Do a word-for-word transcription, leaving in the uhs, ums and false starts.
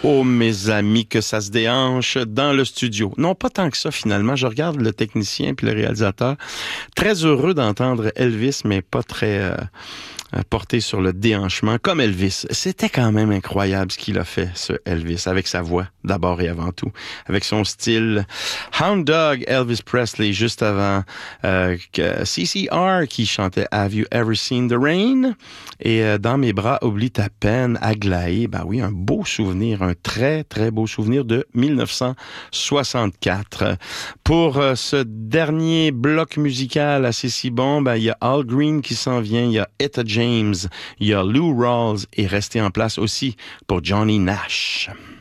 Oh, mes amis, que ça se déhanche dans le studio. Non, pas tant que ça, finalement. Je regarde le technicien puis le réalisateur. Très heureux d'entendre Elvis, mais pas très euh, porté sur le déhanchement, comme Elvis. C'était quand même incroyable ce qu'il a fait, ce Elvis, avec sa voix, d'abord et avant tout, avec son style. Hound Dog, Elvis Presley, juste avant euh, C C R qui chantait Have You Ever Seen the Rain? Et euh, Dans mes bras, oublie ta peine, Aglaé. Ben oui, un beau souvenir, un très, très beau souvenir de dix-neuf cent soixante-quatre. Pour euh, ce dernier bloc musical assez si bon, ben il y a Al Green qui s'en vient, il y a Etta James, il y a Lou Rawls et resté en place aussi pour Johnny Nash.